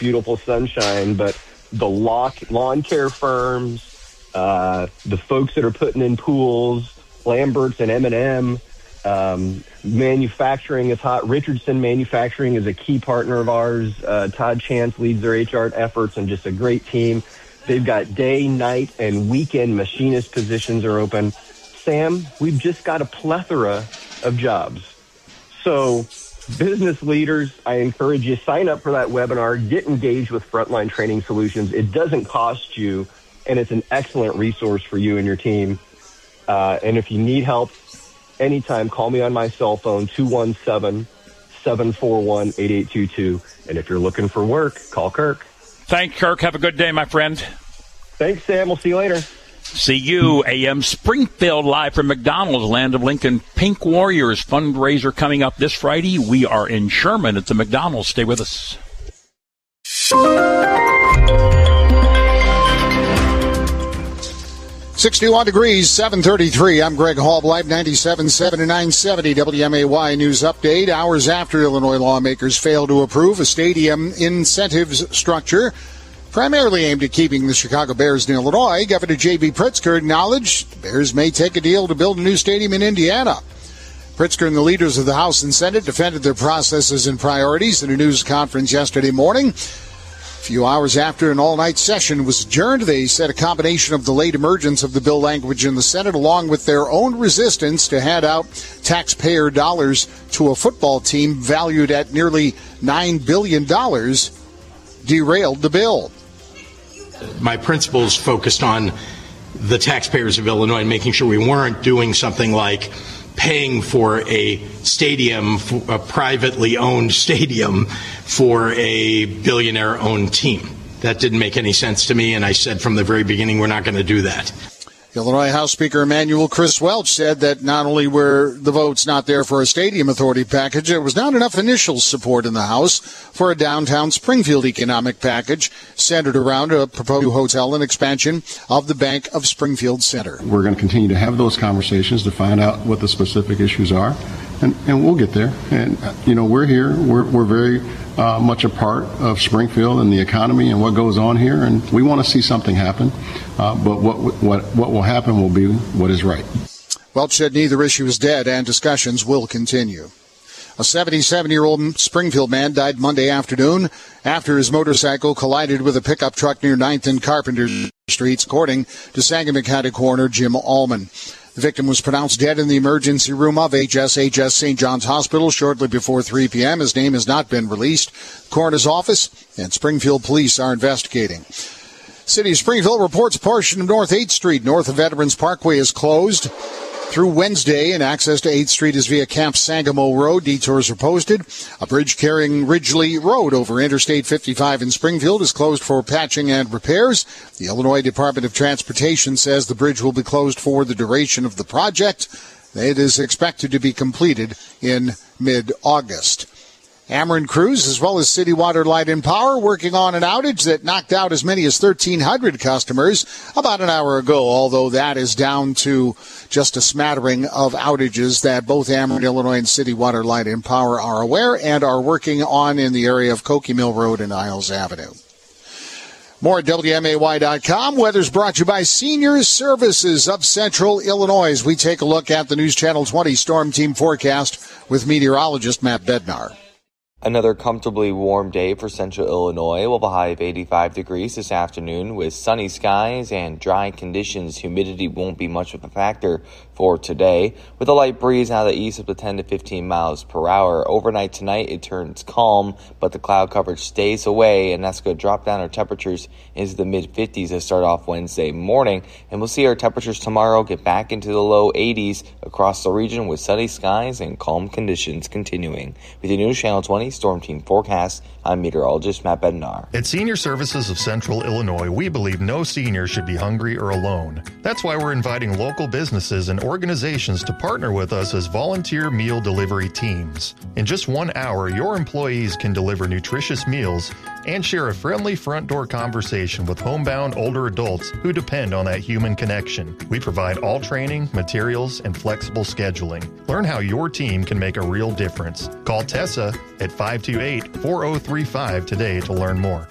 beautiful sunshine, but the lawn care firms, the folks that are putting in pools, Lambert's and M&M, manufacturing is hot. Richardson Manufacturing is a key partner of ours. Todd Chance leads their HR efforts and just a great team. They've got day, night, and weekend machinist positions are open. Sam, we've just got a plethora of jobs. So business leaders, I encourage you, sign up for that webinar, get engaged with Frontline Training Solutions. It doesn't cost you, and it's an excellent resource for you and your team. And if you need help anytime, call me on my cell phone, 217-741-8822. And if you're looking for work, call Kirk. Thanks, Kirk. Have a good day, my friend. Thanks, Sam. We'll see you later. See you, AM Springfield, live from McDonald's, Land of Lincoln. Pink Warriors fundraiser coming up this Friday. We are in Sherman at the McDonald's. Stay with us. 61 degrees, 7:33. I'm Greg Hall, Live 97.7 and 970 WMAY News Update. Hours after Illinois lawmakers failed to approve a stadium incentives structure primarily aimed at keeping the Chicago Bears in Illinois, Governor J.B. Pritzker acknowledged the Bears may take a deal to build a new stadium in Indiana. Pritzker and the leaders of the House and Senate defended their processes and priorities in a news conference yesterday morning. A few hours after an all-night session was adjourned, they said a combination of the late emergence of the bill language in the Senate, along with their own resistance to hand out taxpayer dollars to a football team valued at nearly $9 billion, derailed the bill. My principles focused on the taxpayers of Illinois and making sure we weren't doing something like paying for a stadium, a privately owned stadium, for a billionaire-owned team. That didn't make any sense to me, and I said from the very beginning we're not going to do that. Illinois House Speaker Emanuel Chris Welch said that not only were the votes not there for a stadium authority package, there was not enough initial support in the House for a downtown Springfield economic package centered around a proposed new hotel and expansion of the Bank of Springfield Center. We're going to continue to have those conversations to find out what the specific issues are, and we'll get there. And, we're here. We're very much a part of Springfield and the economy and what goes on here, and we want to see something happen. But what will happen will be what is right. Welch said neither issue is dead and discussions will continue. A 77-year-old Springfield man died Monday afternoon after his motorcycle collided with a pickup truck near 9th and Carpenter Streets, according to Sangamon County Coroner Jim Allman. The victim was pronounced dead in the emergency room of HSHS St. John's Hospital shortly before 3 p.m. His name has not been released. The coroner's office and Springfield police are investigating. City of Springfield reports a portion of North 8th Street north of Veterans Parkway is closed through Wednesday, and access to 8th Street is via Camp Sangamo Road. Detours are posted. A bridge carrying Ridgely Road over Interstate 55 in Springfield is closed for patching and repairs. The Illinois Department of Transportation says the bridge will be closed for the duration of the project. It is expected to be completed in mid-August. Ameren crews, as well as City Water, Light, and Power, working on an outage that knocked out as many as 1,300 customers about an hour ago, although that is down to just a smattering of outages that both Ameren, Illinois, and City Water, Light, and Power are aware and are working on in the area of Cokie Mill Road and Isles Avenue. More at WMAY.com. Weather's brought to you by Senior Services of Central Illinois. We take a look at the News Channel 20 Storm Team forecast with meteorologist Matt Bednar. Another comfortably warm day for Central Illinois. We'll have a high of 85 degrees this afternoon with sunny skies and dry conditions. Humidity won't be much of a factor for today. With a light breeze out of the east up to 10 to 15 miles per hour. Overnight tonight, it turns calm, but the cloud coverage stays away, and that's going to drop down our temperatures into the mid-50s to start off Wednesday morning. And we'll see our temperatures tomorrow get back into the low 80s across the region with sunny skies and calm conditions continuing. With the News Channel 20 Storm Team forecast, I'm meteorologist Matt Bednar. At Senior Services of Central Illinois, we believe no senior should be hungry or alone. That's why we're inviting local businesses and organizations to partner with us as volunteer meal delivery teams. In just 1 hour, your employees can deliver nutritious meals and share a friendly front door conversation with homebound older adults who depend on that human connection. We provide all training, materials, and flexible scheduling. Learn how your team can make a real difference. Call Tessa at 528-4035 today to learn more.